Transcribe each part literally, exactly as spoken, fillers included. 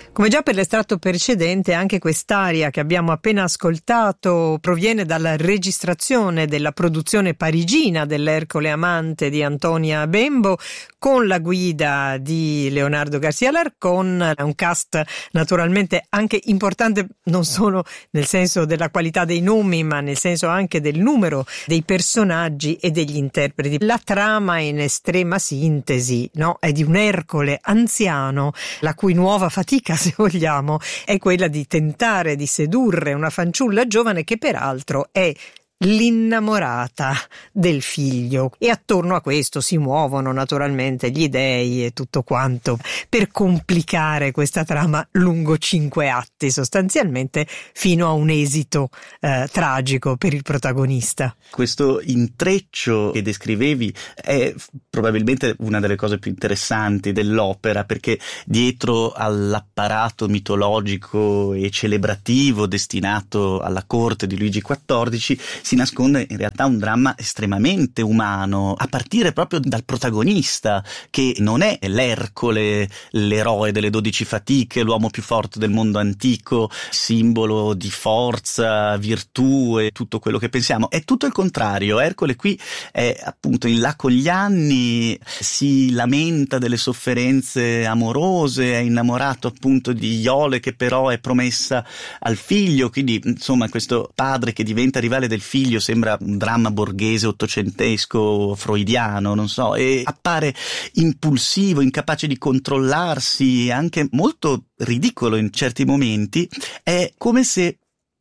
Come già per l'estratto precedente, anche quest'aria che abbiamo appena ascoltato proviene dalla registrazione della produzione parigina dell'Ercole Amante di Antonia Bembo, con la guida di Leonardo García Alarcón, un cast naturalmente anche importante non solo nel senso della qualità dei nomi, ma nel senso anche del numero dei personaggi e degli interpreti. La trama in estrema sintesi, no, è di un Ercole anziano, la cui nuova fatica, se vogliamo, è quella di tentare di sedurre una fanciulla giovane che peraltro è l'innamorata del figlio, e attorno a questo si muovono naturalmente gli dei e tutto quanto per complicare questa trama lungo cinque atti, sostanzialmente fino a un esito eh, tragico per il protagonista. Questo intreccio che descrivevi è probabilmente una delle cose più interessanti dell'opera, perché dietro all'apparato mitologico e celebrativo destinato alla corte di Luigi quattordici si nasconde in realtà un dramma estremamente umano, a partire proprio dal protagonista, che non è l'Ercole, l'eroe delle dodici fatiche, l'uomo più forte del mondo antico, simbolo di forza, virtù e tutto quello che pensiamo. È tutto il contrario. Ercole qui è appunto in là con gli anni, si lamenta delle sofferenze amorose, è innamorato appunto di Iole, che però è promessa al figlio, quindi insomma questo padre che diventa rivale del figlio sembra un dramma borghese ottocentesco freudiano, non so, e appare impulsivo, incapace di controllarsi, anche molto ridicolo in certi momenti. È come se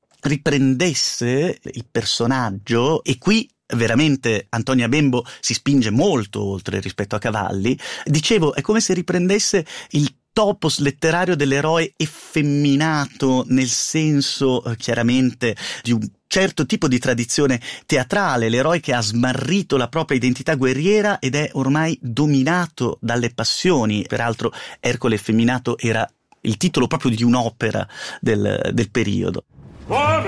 riprendesse il personaggio, e qui veramente Antonia Bembo si spinge molto oltre rispetto a Cavalli. Dicevo, è come se riprendesse il topos letterario dell'eroe effeminato, nel senso eh, chiaramente di un certo tipo di tradizione teatrale, l'eroe che ha smarrito la propria identità guerriera ed è ormai dominato dalle passioni. Peraltro Ercole effeminato era il titolo proprio di un'opera del, del periodo.